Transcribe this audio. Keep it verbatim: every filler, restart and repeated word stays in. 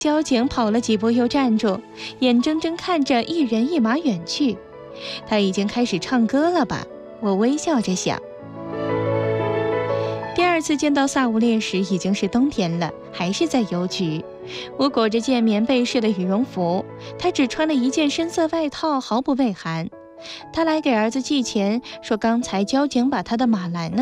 交警跑了几步又站住，眼睁睁看着一人一马远去。他已经开始唱歌了吧？我微笑着想。第二次见到萨乌烈时已经是冬天了，还是在邮局。我裹着件棉被式的羽绒服，他只穿了一件深色外套，毫不畏寒。他来给儿子寄钱，说刚才交警把他的马拦了